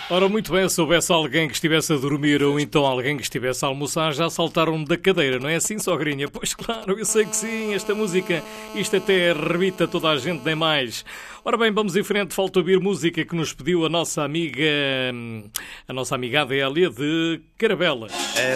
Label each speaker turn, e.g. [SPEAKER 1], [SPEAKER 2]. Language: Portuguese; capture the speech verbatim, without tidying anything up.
[SPEAKER 1] Ora, muito bem, se houvesse alguém que estivesse a dormir ou então alguém que estivesse a almoçar, já saltaram da cadeira, não é assim, sogrinha? Pois claro, eu sei que sim, esta música, isto até arrebita toda a gente, nem mais. Ora bem, vamos em frente, falta ouvir música que nos pediu a nossa amiga, a nossa amiga Adélia de Carabelas.